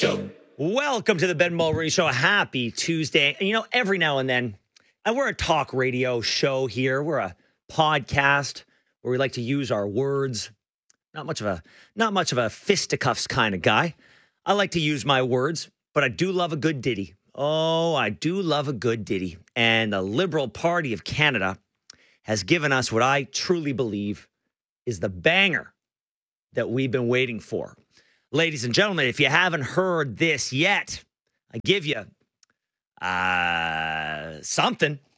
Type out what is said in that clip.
Show. Welcome to the Ben Mulroney Show. Happy Tuesday. And every now and then, and we're a talk radio show here. We're a podcast where we like to use our words. Not much of a fisticuffs kind of guy. I like to use my words, but I do love a good ditty. Oh, I do love a good ditty. And the Liberal Party of Canada has given us what I truly believe is the banger that we've been waiting for. Ladies and gentlemen, if you haven't heard this yet, I give you something.